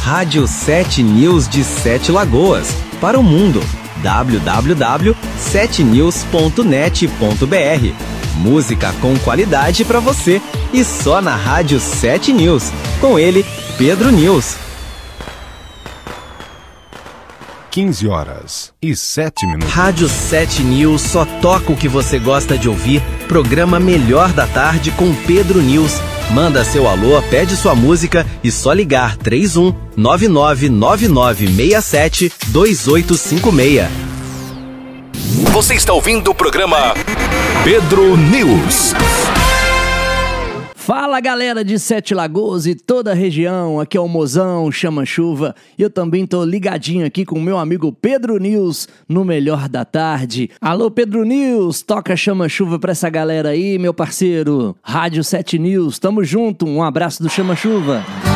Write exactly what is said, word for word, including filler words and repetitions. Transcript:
Rádio sete News de Sete Lagoas, para o mundo. w w w ponto sete news ponto net ponto b r. Música com qualidade para você e só na Rádio sete News. Com ele, Pedro News. quinze horas e sete minutos. Rádio sete News só toca o que você gosta de ouvir. Programa Melhor da Tarde com Pedro News. Manda seu alô, pede sua música e só ligar três um nove nove nove nove seis sete dois oito cinco seis. Você está ouvindo o programa Pedro News. Fala galera de Sete Lagoas e toda a região, aqui é o Mozão, Chama Chuva, e eu também tô ligadinho aqui com o meu amigo Pedro News no Melhor da Tarde. Alô Pedro News, toca Chama Chuva pra essa galera aí, meu parceiro. Rádio sete News, tamo junto, um abraço do Chama Chuva.